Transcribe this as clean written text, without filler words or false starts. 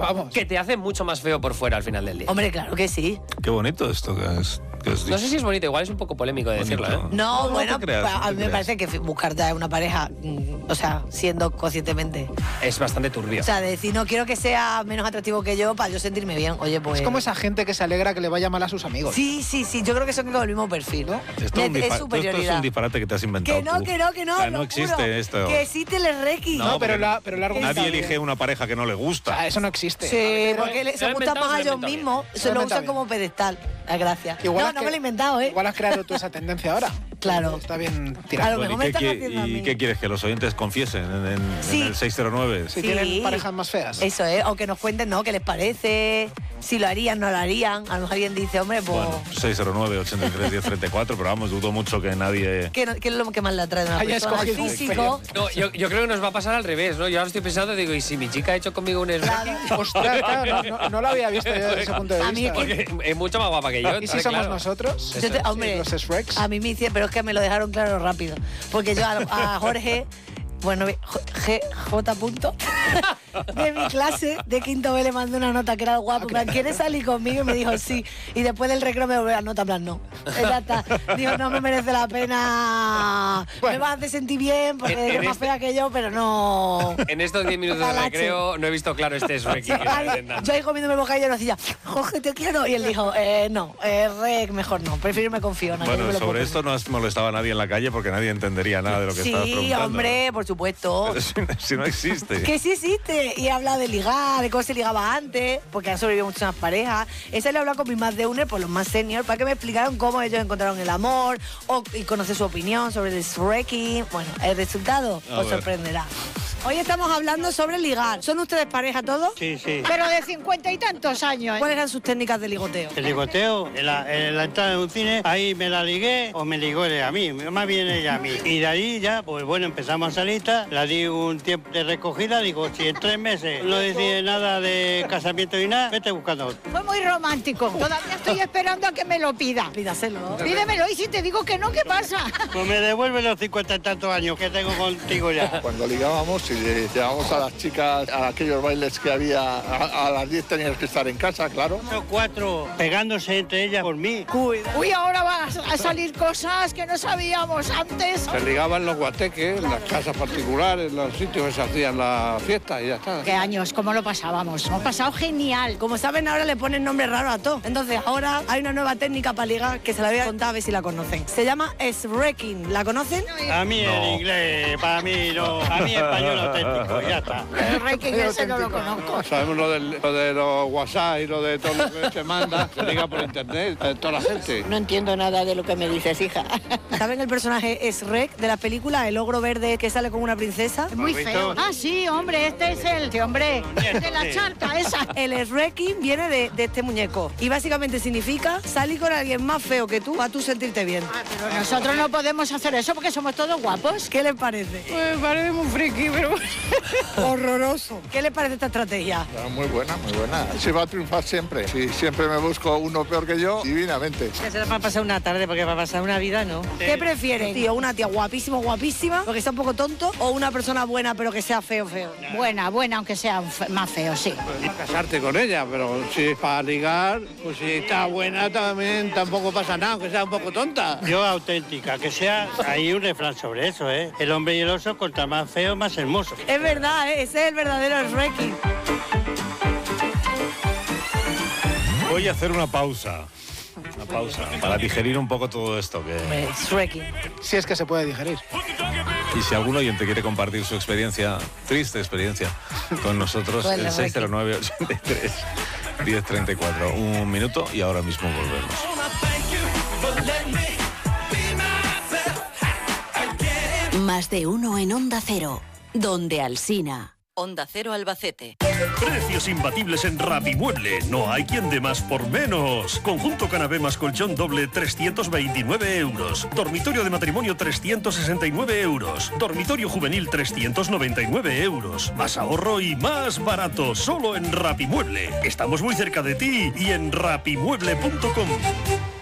vamos. Que te hace mucho más feo por fuera al final del día. Hombre, claro que sí. Qué bonito esto que es. No sé si es bonito, igual es un poco polémico de decirlo, ¿eh? No, bueno, te creas, a mí me parece que buscar ya una pareja, o sea, siendo conscientemente. Es bastante turbio. O sea, de decir, no quiero que sea menos atractivo que yo para yo sentirme bien. Oye, pues... Es como esa gente que se alegra que le vaya mal a sus amigos. Sí, yo creo que son con el mismo perfil, ¿no? Esto es superioridad. Es un disparate que te has inventado. Que no. O sea, no existe esto. Que existe el Reiki. No, pero el argumento... Nadie elige una pareja que no le gusta. O sea, eso no existe. Sí, porque se gustan más a ellos mismos, se lo usan como pedestal. Las gracias. No me lo he inventado, ¿eh? Igual has creado tú esa tendencia ahora. Claro. Está bien tirado. A lo mejor ¿Y qué quieres? ¿Que los oyentes confiesen en el 609? Si tienen parejas más feas. Eso es, o que nos cuenten, ¿no? ¿Qué les parece? Si lo harían, no lo harían. A lo mejor alguien dice, hombre, pues... Bueno, 609-83-1034, pero vamos, dudo mucho que nadie... ¿Qué es lo que más le atrae de una persona? El físico. No, yo creo que nos va a pasar al revés, ¿no? Yo ahora estoy pensando, digo, ¿y si mi chica ha hecho conmigo un Reiki? Ostras, claro, no lo había visto yo desde ese punto de vista. Porque es mucho más guapa que yo. ¿Y si somos nosotros? Hombre, los Shreks. A mí me hicieron, pero es que me lo dejaron claro rápido. Porque yo a Jorge... Bueno, J. de mi clase de quinto B le mandé una nota que era guapo. ¿Quieres salir conmigo? Y me dijo sí. Y después del recreo me volvió la nota, en plan, no. Ya está. Dijo, no me merece la pena. Bueno. Me vas a hacer sentir bien porque es más fea que yo, pero no. En estos 10 minutos de recreo no he visto claro este Reiki. Yo ahí comiéndome el bocadillo y le decía, Jorge, te quiero. Y él dijo, no, Rek, mejor no. Prefiero me confío. No, bueno, sobre esto no has molestado a nadie en la calle porque nadie entendería nada de lo que estabas preguntando. Sí, hombre, por supuesto. Si no existe. Que sí existe. Y habla de ligar, de cómo se ligaba antes, porque han sobrevivido muchas más parejas. Esa le he hablado con mis más de uno, por los más senior, para que me explicaran cómo ellos encontraron el amor y conocer su opinión sobre el Reiki. Bueno, el resultado os sorprenderá. Hoy estamos hablando sobre ligar. ¿Son ustedes pareja todos? Sí. Pero de 50 y tantos años. ¿Cuáles eran sus técnicas de ligoteo? El ligoteo, en la entrada de un cine, ahí me la ligué o me ligó ella a mí, más bien ella a mí. Y de ahí ya, pues bueno, empezamos a salir, la di un tiempo de recogida, digo, si en 3 meses no decide nada de casamiento y nada, vete buscando otro. Fue muy romántico. Todavía estoy esperando a que me lo pida. Pídaselo. Pídemelo y si te digo que no, ¿qué pasa? Pues me devuelve los 50 y tantos años que tengo contigo ya. Cuando ligábamos y llevábamos a las chicas a aquellos bailes que había, a las 10 tenías que estar en casa, claro. 4 pegándose entre ellas por mí. Uy, ahora van a salir cosas que no sabíamos antes. Se ligaban los guateques, en las casas particulares, en los sitios que se hacían la fiesta y ya está. ¿Qué años? ¿Cómo lo pasábamos? Hemos pasado genial. Como saben, ahora le ponen nombre raro a todo. Entonces, ahora hay una nueva técnica para ligar que se la voy a contar a ver si la conocen. Se llama Reiki. ¿La conocen? A mí en inglés, para mí no. A mí español auténtico, ya está. El Reiki ese no lo conozco. Sabemos lo de los WhatsApp y lo de todo lo que se manda, se liga por internet, toda la gente. No entiendo nada de lo que me dices, hija. ¿Saben el personaje Shrek de la película? El ogro verde que sale con una princesa. Es muy feo. Ah, sí, hombre, este es el hombre de la charca esa. El Reiki viene de este muñeco y básicamente significa salir con alguien más feo que tú para tú sentirte bien. Pero nosotros no podemos hacer eso porque somos todos guapos. ¿Qué les parece? Pues parece muy friki, pero... Horroroso. ¿Qué les parece esta estrategia? Muy buena, muy buena. Si va a triunfar siempre. Si siempre me busco uno peor que yo, divinamente. Que será para pasar una tarde, porque para pasar una vida no. ¿Qué prefieren, tío? ¿Una tía guapísima, porque sea un poco tonto? ¿O una persona buena, pero que sea feo? Buena, aunque sea más feo, sí. Pues casarte con ella, pero si es para ligar, pues si está buena también tampoco pasa nada, aunque sea un poco tonta. Yo auténtica, que sea, hay un refrán sobre eso, ¿eh? El hombre y el oso, contra más feo, más hermoso. Es verdad, ¿eh? Ese es el verdadero Reiki. Voy a hacer una pausa para digerir un poco todo esto que... Reiki. Si es que se puede digerir. Y si algún oyente quiere compartir su experiencia, triste experiencia, con nosotros, el 609-83-1034. Un minuto y ahora mismo volvemos. Más de uno en Onda Cero, donde Alsina. Onda Cero Albacete. Precios imbatibles en Rapimueble. No hay quien dé más por menos. Conjunto canapé más colchón doble, 329 euros. Dormitorio de matrimonio, 369 euros. Dormitorio juvenil, 399 euros. Más ahorro y más barato. Solo en Rapimueble. Estamos muy cerca de ti y en rapimueble.com.